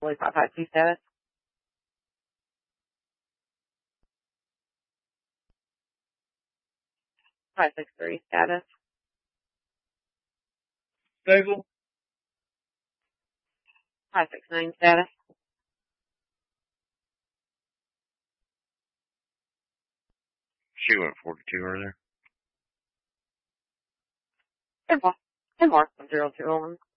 Fully 552 status. 563 status. Stable. 569 status. She went 42 earlier. 10 more. 021.